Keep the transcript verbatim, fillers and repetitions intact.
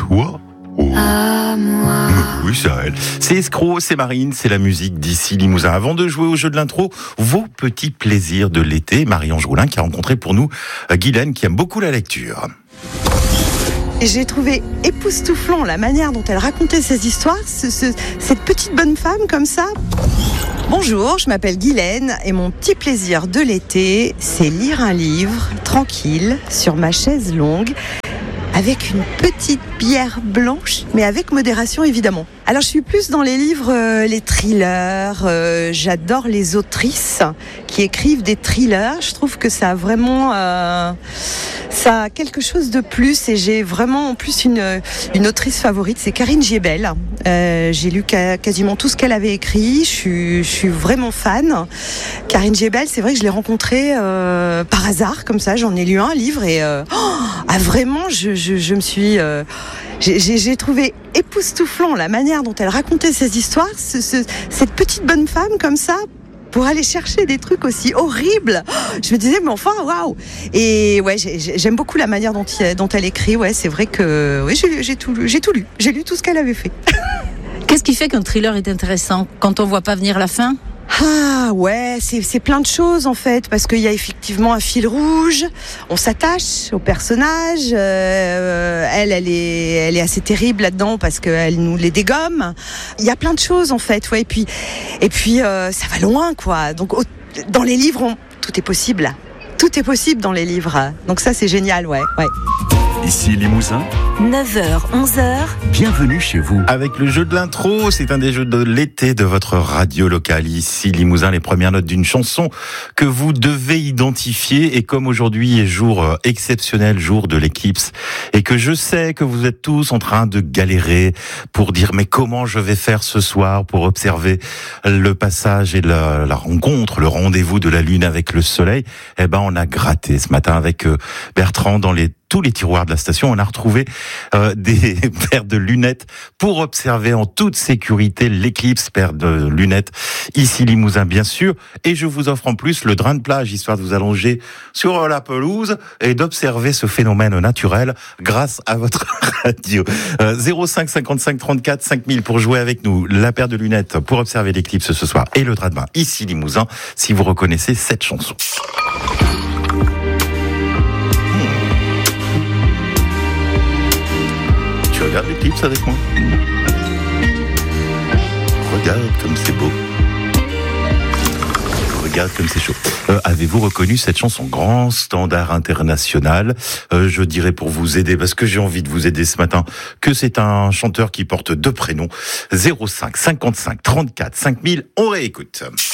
toi. Oh. À moi. Oui, c'est à elle. C'est Escroc, c'est Marine, c'est la musique d'ici Limousin. Avant de jouer au jeu de l'intro, vos petits plaisirs de l'été. Marie-Ange Roulin qui a rencontré pour nous Guylaine qui aime beaucoup la lecture. Et j'ai trouvé époustouflant la manière dont elle racontait ses histoires, ce, ce, cette petite bonne femme comme ça. Bonjour, je m'appelle Guylaine et mon petit plaisir de l'été, c'est lire un livre tranquille sur ma chaise longue avec une petite bière blanche, mais avec modération évidemment. Alors je suis plus dans les livres, euh, les thrillers, euh, j'adore les autrices qui écrivent des thrillers, je trouve que ça a vraiment... Euh, ça a quelque chose de plus et j'ai vraiment en plus une, une autrice favorite, c'est Karine Giebel. Euh, j'ai lu ca- quasiment tout ce qu'elle avait écrit, je suis, je suis vraiment fan. Karine Giebel, c'est vrai que je l'ai rencontrée euh, par hasard, comme ça, j'en ai lu un livre et euh, oh, ah, vraiment, je, je, je me suis... Euh, j'ai, j'ai, j'ai trouvé époustouflant la manière dont elle racontait ses histoires, ce, ce, cette petite bonne femme comme ça, pour aller chercher des trucs aussi horribles. Je me disais, mais enfin, waouh! Et ouais, j'ai, j'aime beaucoup la manière dont, il, dont elle écrit. Ouais, c'est vrai que oui, j'ai, j'ai, tout, j'ai tout lu. J'ai lu tout ce qu'elle avait fait. Qu'est-ce qui fait qu'un thriller est intéressant quand on voit pas venir la fin ? Ah ouais, c'est, c'est plein de choses en fait, parce qu'il y a effectivement un fil rouge, on s'attache au personnage, euh, elle, elle est, elle est assez terrible là-dedans parce qu'elle nous les dégomme. Il y a plein de choses en fait, ouais, et puis, et puis euh, ça va loin quoi. Donc au, dans les livres, on, tout est possible, tout est possible dans les livres. Donc ça c'est génial, ouais, ouais. Ici Limousin, neuf heures, onze heures. Bienvenue chez vous. Avec le jeu de l'intro, c'est un des jeux de l'été de votre radio locale. Ici Limousin, les premières notes d'une chanson que vous devez identifier. Et comme aujourd'hui est jour exceptionnel, jour de l'éclipse, et que je sais que vous êtes tous en train de galérer pour dire mais comment je vais faire ce soir pour observer le passage et la, la rencontre, le rendez-vous de la lune avec le soleil, eh ben on a gratté ce matin avec Bertrand dans les tous les tiroirs de la station, on a retrouvé euh, des paires de lunettes pour observer en toute sécurité l'éclipse, paire de lunettes ici Limousin bien sûr, et je vous offre en plus le drain de plage, histoire de vous allonger sur la pelouse et d'observer ce phénomène naturel grâce à votre radio. Euh, zéro cinq cinquante-cinq trente-quatre cinq mille pour jouer avec nous, la paire de lunettes pour observer l'éclipse ce soir et le drain de bain ici Limousin, si vous reconnaissez cette chanson. Tu regardes l'éclipse avec moi. Regarde comme c'est beau. Regarde comme c'est chaud. Euh, avez-vous reconnu cette chanson, grand standard international? euh, Je dirais pour vous aider, parce que j'ai envie de vous aider ce matin, que c'est un chanteur qui porte deux prénoms. Zéro cinq cinquante-cinq trente-quatre cinq mille, on réécoute.